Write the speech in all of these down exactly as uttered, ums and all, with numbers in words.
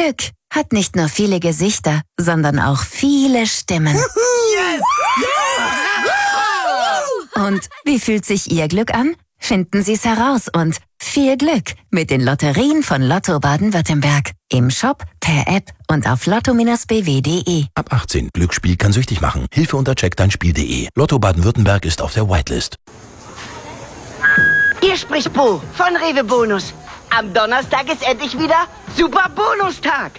Glück hat nicht nur viele Gesichter, sondern auch viele Stimmen. Yes! Und wie fühlt sich Ihr Glück an? Finden Sie es heraus und viel Glück mit den Lotterien von Lotto Baden-Württemberg. Im Shop, per App und auf lotto Bindestrich b w punkt d e. Ab achtzehn. Glücksspiel kann süchtig machen. Hilfe unter check dein Spiel punkt de. Lotto Baden-Württemberg ist auf der Whitelist. Hier spricht Bo von Rewe Bonus. Am Donnerstag ist endlich wieder Super Bonustag.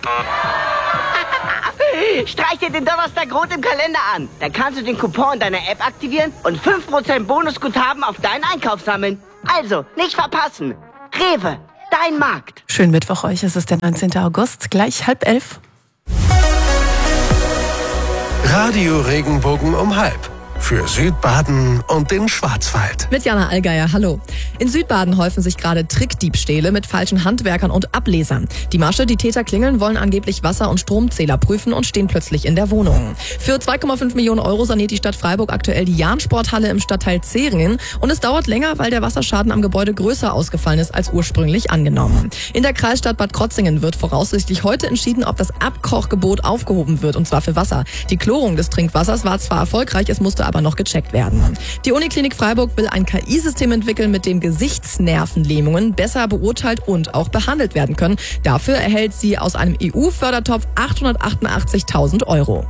Streich dir den Donnerstag rot im Kalender an. Dann kannst du den Coupon in deiner App aktivieren und fünf Prozent Bonusguthaben auf deinen Einkauf sammeln. Also, nicht verpassen. Rewe, dein Markt. Schönen Mittwoch euch, es ist der neunzehnten August, gleich halb elf. Radio Regenbogen um halb. Für Südbaden und den Schwarzwald. Mit Jana Allgeier, hallo. In Südbaden häufen sich gerade Trickdiebstähle mit falschen Handwerkern und Ablesern. Die Masche, die Täter klingeln, wollen angeblich Wasser- und Stromzähler prüfen und stehen plötzlich in der Wohnung. Für zwei Komma fünf Millionen Euro saniert die Stadt Freiburg aktuell die Jahn-Sporthalle im Stadtteil Zeringen. Und es dauert länger, weil der Wasserschaden am Gebäude größer ausgefallen ist als ursprünglich angenommen. In der Kreisstadt Bad Krotzingen wird voraussichtlich heute entschieden, ob das Abkochgebot aufgehoben wird, und zwar für Wasser. Die Chlorung des Trinkwassers war zwar erfolgreich, es musste aber noch gecheckt werden. Die Uniklinik Freiburg will ein K I-System entwickeln, mit dem Gesichtsnervenlähmungen besser beurteilt und auch behandelt werden können. Dafür erhält sie aus einem E U-Fördertopf achthundertachtundachtzigtausend Euro.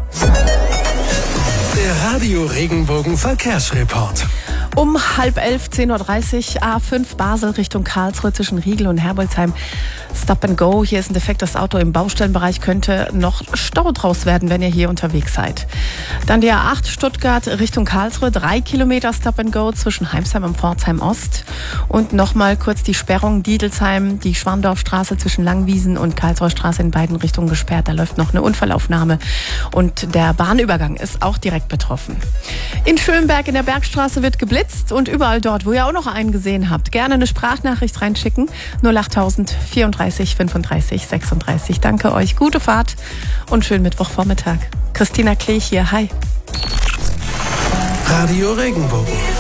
Der Radio Regenbogen Verkehrsreport. Um halb elf, zehn Uhr dreißig, A fünf Basel Richtung Karlsruhe zwischen Riegel und Herbolzheim. Stop and go. Hier ist ein defektes Auto im Baustellenbereich. Könnte noch Stau draus werden, wenn ihr hier unterwegs seid. Dann die A acht Stuttgart Richtung Karlsruhe. Drei Kilometer Stop and go zwischen Heimsheim und Pforzheim Ost. Und nochmal kurz die Sperrung Diedelsheim, die Schwarndorfstraße zwischen Langwiesen und Karlsruher Straße in beiden Richtungen gesperrt. Da läuft noch eine Unfallaufnahme. Und der Bahnübergang ist auch direkt betroffen. In Schönberg in der Bergstraße wird geblitzt. Und überall dort, wo ihr auch noch einen gesehen habt, gerne eine Sprachnachricht reinschicken. null achttausend vierunddreißig fünfunddreißig sechsunddreißig. Danke euch, gute Fahrt und schönen Mittwochvormittag. Christina Klech hier, hi. Radio Regenbogen.